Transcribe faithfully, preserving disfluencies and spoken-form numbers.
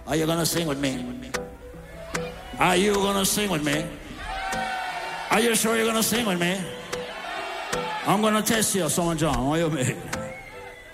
Are you gonna sing with me? Are you gonna sing with me? Are you sure you're gonna sing with me? I'm gonna test you, Son John. Are you me?